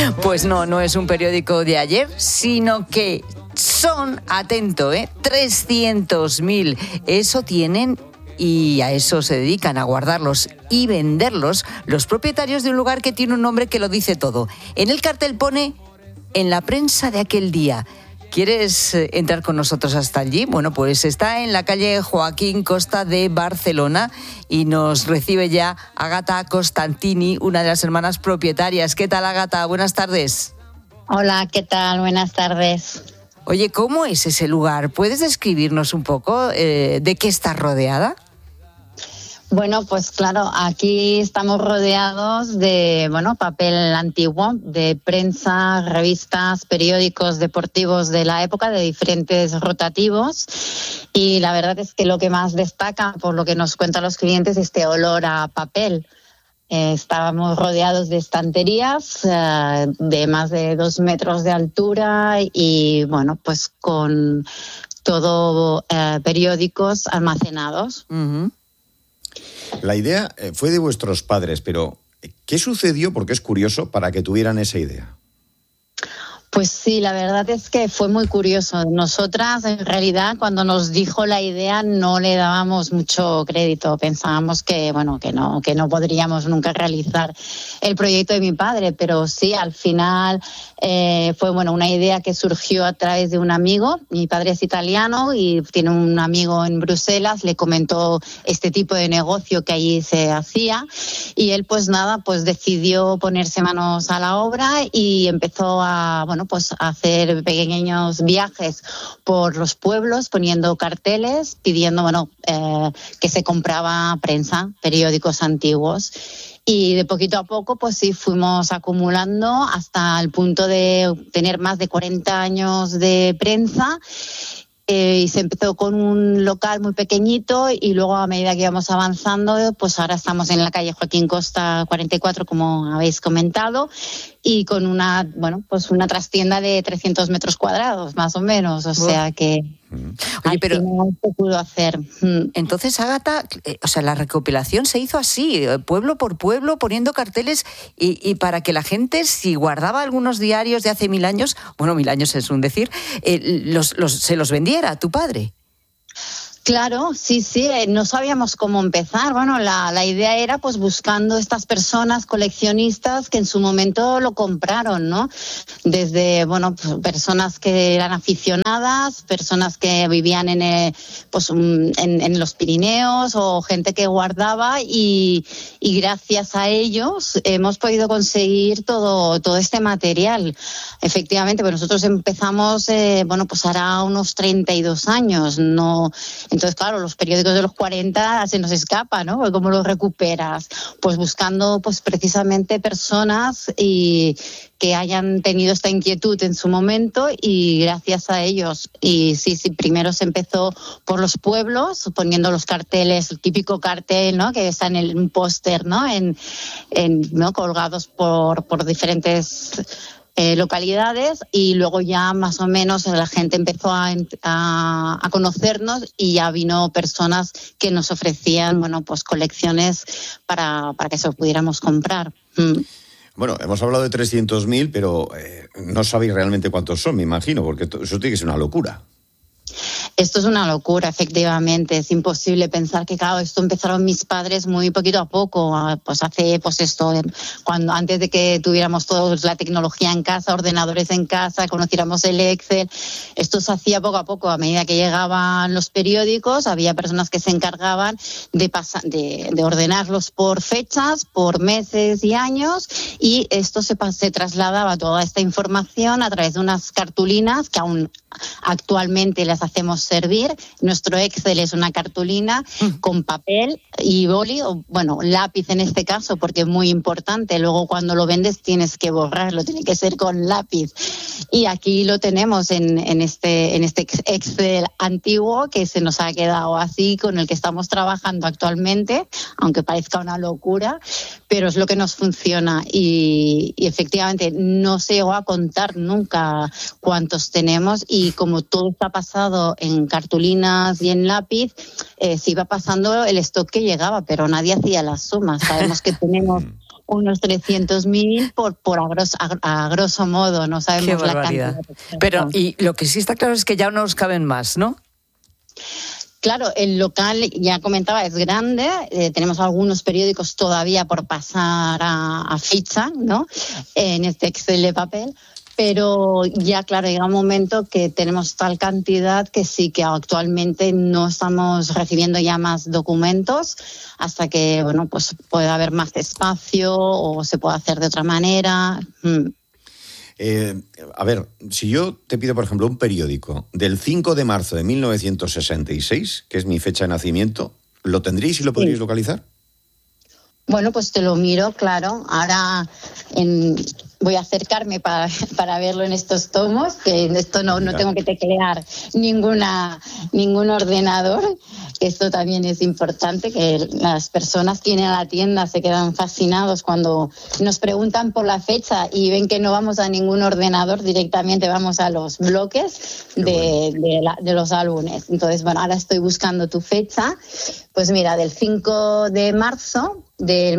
Pues no, no es un periódico de ayer, sino que son, atento, 300.000. Eso tienen y a eso se dedican, a guardarlos y venderlos los propietarios de un lugar que tiene un nombre que lo dice todo. En el cartel pone en la prensa de aquel día. ¿Quieres entrar con nosotros hasta allí? Bueno, pues está en la calle Joaquín Costa de Barcelona y nos recibe ya Agata Costantini, una de las hermanas propietarias. ¿Qué tal, Agata? Buenas tardes. Hola, ¿qué tal? Buenas tardes. Oye, ¿cómo es ese lugar? ¿Puedes describirnos un poco de qué está rodeada? Bueno, pues claro, aquí estamos rodeados de, papel antiguo, de prensa, revistas, periódicos deportivos de la época, de diferentes rotativos. Y la verdad es que lo que más destaca, por lo que nos cuentan los clientes, es este olor a papel. Estábamos rodeados de estanterías de más de 2 metros de altura y, pues con todo periódicos almacenados. Uh-huh. La idea fue de vuestros padres, pero ¿qué sucedió? Porque es curioso, para que tuvieran esa idea. Pues sí, la verdad es que fue muy curioso. Nosotras, en realidad, cuando nos dijo la idea, no le dábamos mucho crédito. Pensábamos que no podríamos nunca realizar el proyecto de mi padre, pero sí, al final fue una idea que surgió a través de un amigo. Mi padre es italiano y tiene un amigo en Bruselas, le comentó este tipo de negocio que allí se hacía y él pues decidió ponerse manos a la obra y empezó a hacer pequeños viajes por los pueblos, poniendo carteles, pidiendo que se compraba prensa, periódicos antiguos. Y de poquito a poco, pues sí, fuimos acumulando hasta el punto de tener más de 40 años de prensa. Y se empezó con un local muy pequeñito y luego a medida que íbamos avanzando, pues ahora estamos en la calle Joaquín Costa 44, como habéis comentado, y con una trastienda de 300 metros cuadrados, más o menos, o sea que Oye, pero se pudo hacer. Entonces, Ágata, la recopilación se hizo así, pueblo por pueblo, poniendo carteles y para que la gente, si guardaba algunos diarios de hace 1000 años, 1000 años es un decir, se los vendiera a tu padre. Claro, sí, no sabíamos cómo empezar. La idea era pues buscando estas personas coleccionistas que en su momento lo compraron, ¿no? Desde, personas que eran aficionadas, personas que vivían en los Pirineos o gente que guardaba y gracias a ellos hemos podido conseguir todo este material. Efectivamente, pues nosotros empezamos, hará unos 32 años, ¿no? Entonces, claro, los periódicos de los 40 se nos escapa, ¿no? ¿Cómo los recuperas? Pues buscando precisamente personas que hayan tenido esta inquietud en su momento y gracias a ellos. Y sí, primero se empezó por los pueblos, poniendo los carteles, el típico cartel, ¿no? Que está en un póster, ¿no? ¿no? Colgados por diferentes localidades y luego ya más o menos la gente empezó a conocernos y ya vino personas que nos ofrecían colecciones para que se lo pudiéramos comprar. Bueno, hemos hablado de 300.000, pero no sabéis realmente cuántos son, me imagino, porque eso tiene que ser una locura. Esto es una locura, efectivamente. Es imposible pensar que, claro, esto empezaron mis padres muy poquito a poco. Antes de que tuviéramos toda la tecnología en casa, ordenadores en casa, conociéramos el Excel. Esto se hacía poco a poco. A medida que llegaban los periódicos, había personas que se encargaban de ordenarlos por fechas, por meses y años, y esto se trasladaba toda esta información a través de unas cartulinas que aún actualmente las hacemos servir. Nuestro Excel es una cartulina con papel y boli, lápiz en este caso, porque es muy importante. Luego cuando lo vendes tienes que borrarlo, tiene que ser con lápiz. Y aquí lo tenemos en este Excel antiguo que se nos ha quedado así, con el que estamos trabajando actualmente, aunque parezca una locura, pero es lo que nos funciona. Y efectivamente no se llegó a contar nunca cuántos tenemos, y como todo está pasado en cartulinas y en lápiz, se iba pasando el stock que llegaba, pero nadie hacía las sumas. Sabemos que tenemos unos 300.000 a grosso modo, no sabemos Qué la barbaridad. cantidad. Pero, y lo que sí está claro es que ya no nos caben más, ¿no? Claro, el local, ya comentaba, es grande, tenemos algunos periódicos todavía por pasar a ficha, ¿no? En este Excel de papel, pero ya, claro, llega un momento que tenemos tal cantidad que sí, que actualmente no estamos recibiendo ya más documentos hasta que, bueno, pues pueda haber más espacio o se pueda hacer de otra manera. A ver, si yo te pido, por ejemplo, un periódico del 5 de marzo de 1966, que es mi fecha de nacimiento, ¿lo tendréis y lo podríais localizar? Bueno, pues te lo miro, claro. Ahora voy a acercarme para verlo en estos tomos, que en esto no tengo que teclear ningún ordenador. Esto también es importante, que las personas que vienen a la tienda se quedan fascinados cuando nos preguntan por la fecha y ven que no vamos a ningún ordenador, directamente vamos a los bloques de los álbumes. Entonces, bueno, ahora estoy buscando tu fecha. Pues mira, del 5 de marzo del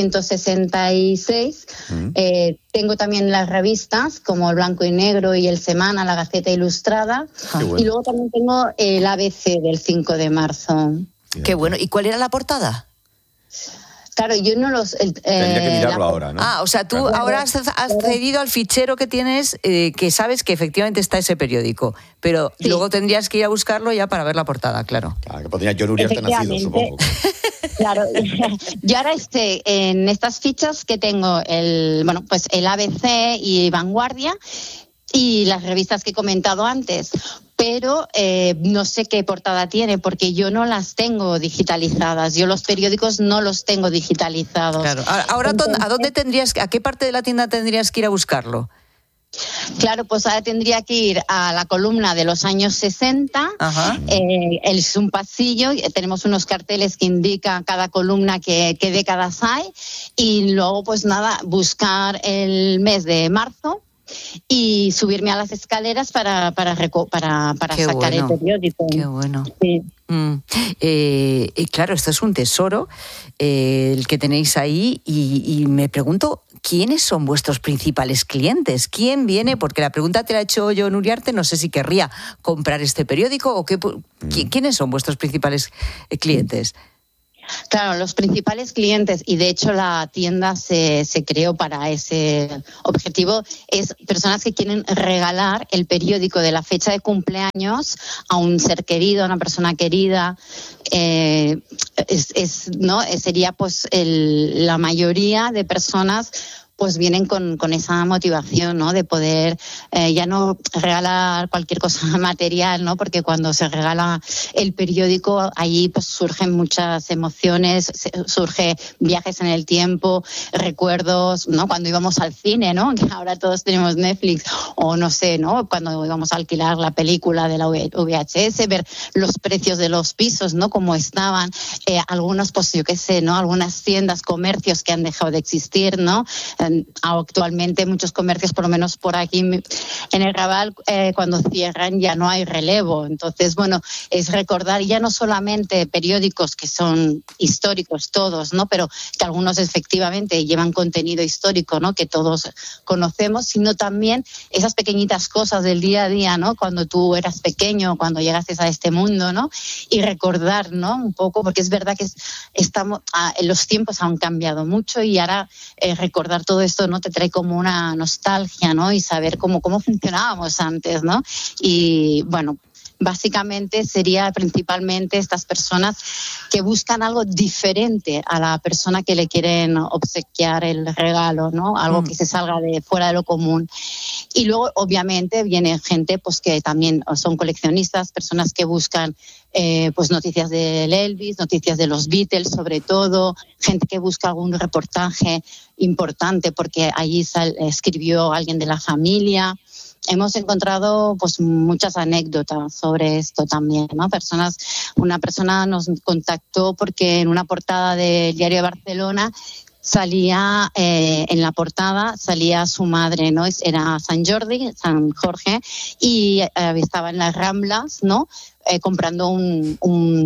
1966, tengo también las revistas como El Blanco y Negro y El Semana, La Gaceta Ilustrada, y luego también tengo el ABC del 5 de marzo. Qué bueno. ¿Y cuál era la portada? Claro, yo no los... Tendría que mirarlo ahora, ¿no? O sea, tú ahora has accedido al fichero que tienes, que sabes que efectivamente está ese periódico, pero luego tendrías que ir a buscarlo ya para ver la portada, claro. Claro, que podría John Uriarte nacido, supongo. Claro, yo ahora en estas fichas que tengo el ABC y Vanguardia y las revistas que he comentado antes, pero no sé qué portada tiene porque yo no las tengo digitalizadas. Yo los periódicos no los tengo digitalizados. Claro. Ahora, entonces, ¿a qué parte de la tienda tendrías que ir a buscarlo? Claro, pues ahora tendría que ir a la columna de los años 60. Es un pasillo, tenemos unos carteles que indican cada columna qué décadas hay, y luego pues nada, buscar el mes de marzo y subirme a las escaleras para sacar el periódico. Qué bueno. Sí. Claro, esto es un tesoro el que tenéis ahí y me pregunto, ¿quiénes son vuestros principales clientes? ¿Quién viene? Porque la pregunta te la ha hecho John Uriarte, no sé si querría comprar este periódico o ¿quiénes son vuestros principales clientes? Claro, los principales clientes, y de hecho la tienda se creó para ese objetivo, es personas que quieren regalar el periódico de la fecha de cumpleaños a un ser querido, a una persona querida. Sería pues la mayoría de personas pues vienen con esa motivación, ¿no? De poder ya no regalar cualquier cosa material, ¿no? Porque cuando se regala el periódico, allí pues surgen muchas emociones, surge viajes en el tiempo, recuerdos, ¿no? Cuando íbamos al cine, ¿no? Que ahora todos tenemos Netflix, o no sé, ¿no? Cuando íbamos a alquilar la película de la VHS, ver los precios de los pisos, ¿no? Cómo estaban, algunos, pues yo qué sé, ¿no? Algunas tiendas, comercios que han dejado de existir, ¿no? Actualmente muchos comercios, por lo menos por aquí en el Raval, cuando cierran ya no hay relevo. Entonces, bueno, es recordar ya no solamente periódicos que son históricos todos, ¿no? Pero que algunos efectivamente llevan contenido histórico, ¿no? Que todos conocemos, sino también esas pequeñitas cosas del día a día, ¿no? Cuando tú eras pequeño, cuando llegaste a este mundo, ¿no? Y recordar, ¿no? Un poco, porque es verdad que los tiempos han cambiado mucho y ahora recordar todo esto, ¿no? Te trae como una nostalgia, ¿no? Y saber cómo funcionábamos antes, ¿no? Y bueno, básicamente sería principalmente estas personas que buscan algo diferente a la persona que le quieren obsequiar el regalo, ¿no? Algo que se salga de fuera de lo común. Y luego, obviamente, viene gente pues que también son coleccionistas, personas que buscan pues noticias del Elvis, noticias de los Beatles, sobre todo, gente que busca algún reportaje importante porque allí escribió alguien de la familia. Hemos encontrado pues muchas anécdotas sobre esto también, ¿no? Una persona nos contactó porque en una portada del Diario de Barcelona salía, en la portada salía su madre, ¿no? Era San Jorge, y estaba en las Ramblas, ¿no? Comprando un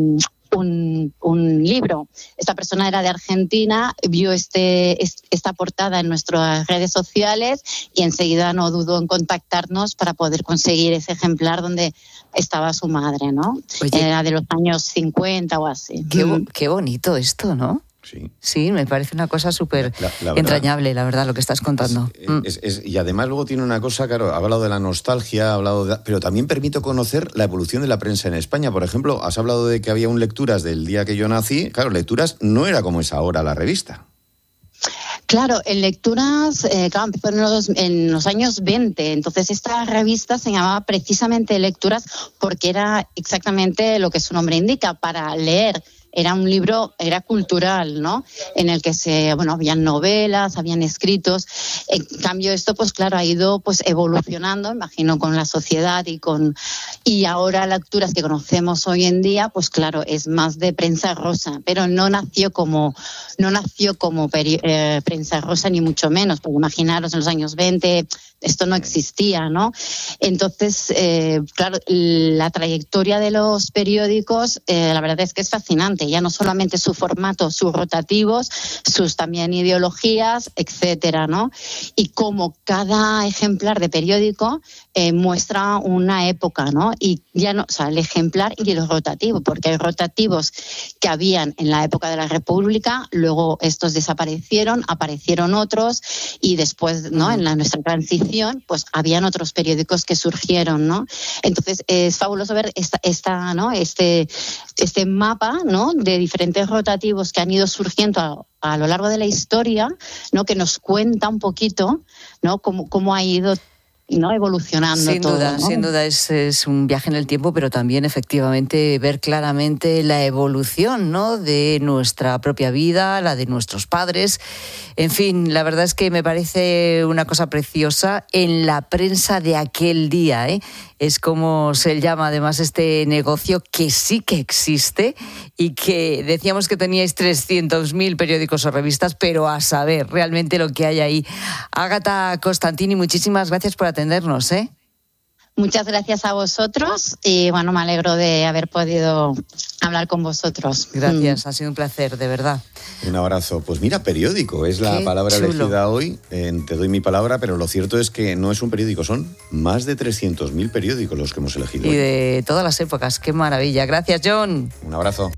un libro. Esta persona era de Argentina, vio esta portada en nuestras redes sociales y enseguida no dudó en contactarnos para poder conseguir ese ejemplar donde estaba su madre, ¿no? Oye, era de los años 50 o así. Qué bonito esto, ¿no? Sí, me parece una cosa súper entrañable, la verdad, lo que estás contando. Y además luego tiene una cosa, claro, ha hablado de la nostalgia, pero también permite conocer la evolución de la prensa en España. Por ejemplo, has hablado de que había un Lecturas del día que yo nací. Claro, Lecturas no era como es ahora la revista. Claro, en Lecturas, empezó en los años 20, entonces esta revista se llamaba precisamente Lecturas porque era exactamente lo que su nombre indica, para leer. Era un libro, era cultural, ¿no? En el que habían novelas, habían escritos. En cambio, esto, pues claro, ha ido pues evolucionando, imagino, con la sociedad y ahora Lecturas que conocemos hoy en día, pues claro, es más de prensa rosa, pero no nació como prensa rosa, ni mucho menos, porque imaginaros, en los años 20 esto no existía, ¿no? Entonces, claro, la trayectoria de los periódicos, la verdad es que es fascinante. Ya no solamente su formato, sus rotativos, sus también ideologías, etcétera, ¿no? Y como cada ejemplar de periódico muestra una época, ¿no? Y ya no, o sea, el ejemplar y los rotativos, porque hay rotativos que habían en la época de la República, luego estos desaparecieron, aparecieron otros y después, ¿no? En nuestra transición, pues habían otros periódicos que surgieron, ¿no? Entonces es fabuloso ver ¿no? este mapa, ¿no? De diferentes rotativos que han ido surgiendo a lo largo de la historia, ¿no? Que nos cuenta un poquito, ¿no? Cómo ha ido, ¿no? Evolucionando sin todo, duda, ¿no? Sin duda es un viaje en el tiempo, pero también efectivamente ver claramente la evolución, ¿no? De nuestra propia vida, la de nuestros padres. En fin, la verdad es que me parece una cosa preciosa en la prensa de aquel día, ¿eh? Es como se llama además este negocio, que sí que existe y que decíamos que teníais 300.000 periódicos o revistas, pero a saber realmente lo que hay ahí. Ágata Costantini, muchísimas gracias por atendernos, ¿eh? Muchas gracias a vosotros y bueno, me alegro de haber podido hablar con vosotros. Gracias, ha sido un placer, de verdad. Un abrazo. Pues mira, periódico es la palabra elegida hoy. Te doy mi palabra, pero lo cierto es que no es un periódico, son más de 300.000 periódicos los que hemos elegido. Y de todas las épocas, qué maravilla. Gracias, John. Un abrazo.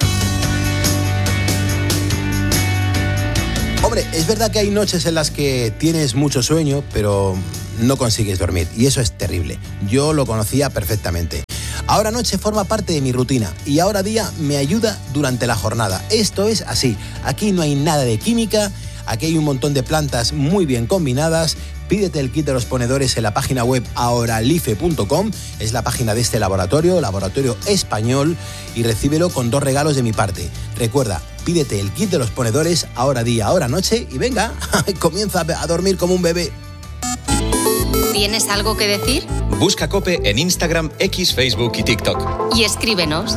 Hombre, es verdad que hay noches en las que tienes mucho sueño, pero no consigues dormir, y eso es terrible. Yo lo conocía perfectamente. Ahora noche forma parte de mi rutina y ahora día me ayuda durante la jornada. Esto es así. Aquí no hay nada de química, aquí hay un montón de plantas muy bien combinadas. Pídete el kit de los ponedores en la página web ahoralife.com. Es la página de este laboratorio español, y recíbelo con 2 regalos de mi parte. Recuerda, pídete el kit de los ponedores ahora día, ahora noche y venga, comienza a dormir como un bebé. ¿Tienes algo que decir? Busca COPE en Instagram, X, Facebook y TikTok. Y escríbenos.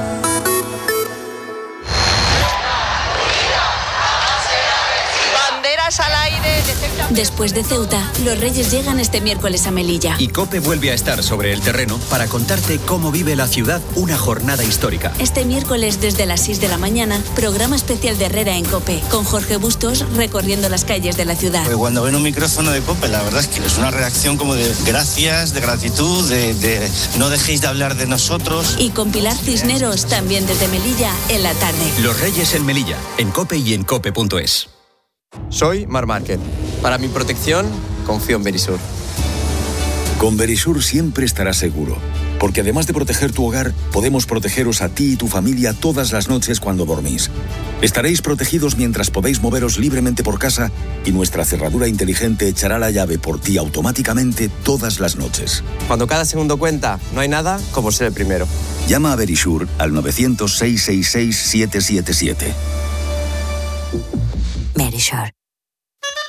Banderas al aire de Ceuta. Después de Ceuta, los Reyes llegan este miércoles a Melilla. Y COPE vuelve a estar sobre el terreno para contarte cómo vive la ciudad una jornada histórica. Este miércoles desde las 6 de la mañana, programa especial de Herrera en COPE, con Jorge Bustos recorriendo las calles de la ciudad. Cuando ven un micrófono de COPE, la verdad es que es una reacción como de gracias, de gratitud, de no dejéis de hablar de nosotros. Y con Pilar Cisneros, también desde Melilla, en la tarde. Los Reyes en Melilla, en COPE y en cope.es. Soy Marc Márquez. Para mi protección, confío en Verisur. Con Verisur siempre estarás seguro, porque además de proteger tu hogar, podemos protegeros a ti y tu familia todas las noches cuando dormís. Estaréis protegidos mientras podéis moveros libremente por casa y nuestra cerradura inteligente echará la llave por ti automáticamente todas las noches. Cuando cada segundo cuenta, no hay nada como ser el primero. Llama a Verisur al 900-666-777. Verisur.